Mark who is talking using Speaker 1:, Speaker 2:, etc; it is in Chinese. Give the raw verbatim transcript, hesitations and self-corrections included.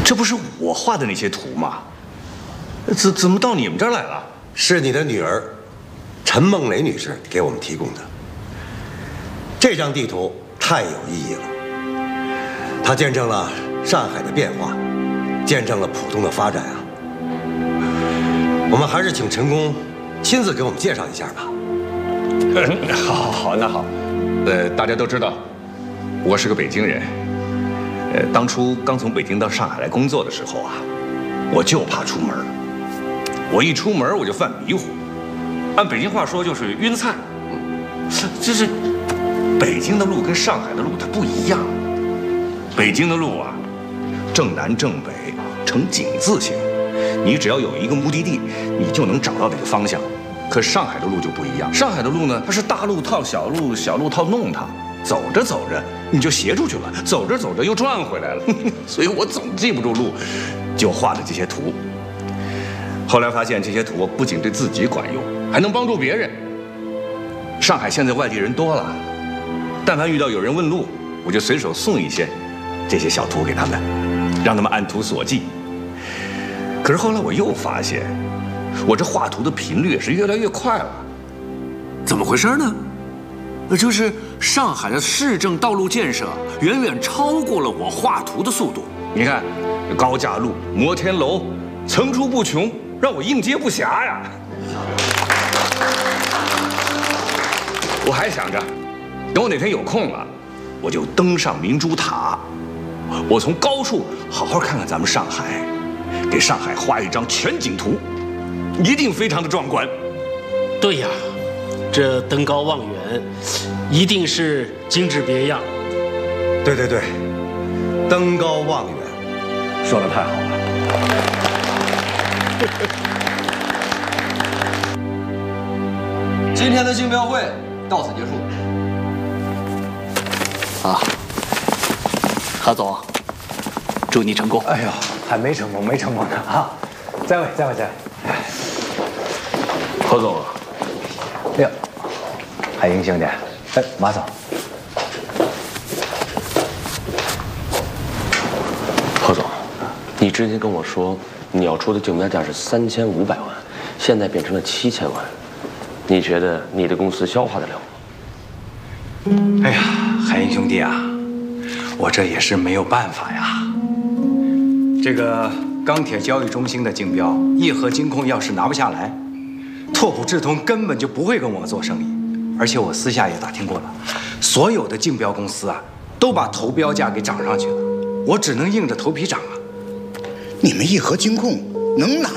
Speaker 1: 这不是我画的那些图吗？怎怎么到你们这儿来了？
Speaker 2: 是你的女儿陈梦蕾女士给我们提供的。这张地图太有意义了，它见证了上海的变化，见证了浦东的发展啊。我们还是请陈工亲自给我们介绍一下吧。
Speaker 1: 好，好，好，那好。呃，大家都知道，我是个北京人。呃，当初刚从北京到上海来工作的时候啊，我就怕出门。我一出门我就犯迷糊，按北京话说就是晕菜。就是北京的路跟上海的路它不一样。北京的路啊，正南正北，呈井字形，你只要有一个目的地，你就能找到这个方向。可上海的路就不一样，上海的路呢，它是大路套小路，小路套弄堂，走着走着你就斜出去了，走着走着又转回来了。所以我总记不住路，就画的这些图。后来发现这些图不仅对自己管用，还能帮助别人。上海现在外地人多了，但凡遇到有人问路，我就随手送一些这些小图给他们，让他们按图索骥。可是后来我又发现，我这画图的频率也是越来越快了。
Speaker 3: 怎么回事呢？那就是上海的市政道路建设远远超过了我画图的速度。
Speaker 1: 你看，高架路、摩天楼层出不穷，让我应接不暇呀。我还想着，等我哪天有空了，我就登上明珠塔，我从高处好好看看咱们上海，给上海画一张全景图，一定非常的壮观。
Speaker 4: 对呀，这登高望远，一定是精致别样。
Speaker 2: 对对对，登高望远，说得太好了。
Speaker 5: 今天的竞标会到此结束。
Speaker 3: 啊，何总，祝你成功。
Speaker 6: 哎呦，还没成功，没成功呢啊！再位，再位，再位。
Speaker 1: 何总，
Speaker 6: 哎呦，海英兄弟，哎，马总。
Speaker 7: 何总，你之前跟我说你要出的竞标价是三千五百万，现在变成了七千万，你觉得你的公司消化得了吗？
Speaker 6: 哎呀，海英兄弟啊，我这也是没有办法呀。这个钢铁交易中心的竞标，义和金控要是拿不下来，拓普智通根本就不会跟我做生意。而且我私下也打听过了，所有的竞标公司啊，都把投标价给涨上去了，我只能硬着头皮涨啊。
Speaker 8: 你们义和金控能拿